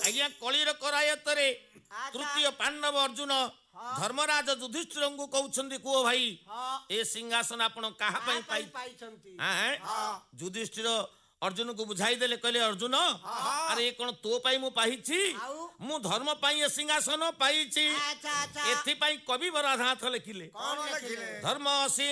ଆଜ୍ଞା କଳିର କରାୟତରେ ତୃତୀୟ ପାଣ୍ଡବ ଅର୍ଜୁନ ଧର୍ମରାଜ ଯୁଧିଷ୍ଠିରଙ୍କୁ କହୁଛନ୍ତି କୁହ ଭାଇ ଏ ସିଂହାସନ ଆପଣ କାହା ପାଇଁ ପାଇଛନ୍ତି? ଯୁଧିଷ୍ଠିର ଅର୍ଜୁନକୁ ବୁଝାଇ ଦେଲେ କହିଲେ ଅର୍ଜୁନ ଆରେ ଏ କଣ ତୋ ପାଇଁ ମୁଁ ପାଇଛି ମୁଁ ଧର୍ମ ପାଇଁ ଏ ସିଂହାସନ ପାଇଛି। ଏଥିପାଇଁ କବି ବରାଧାଥ ଲେଖିଲେ ଧର୍ମ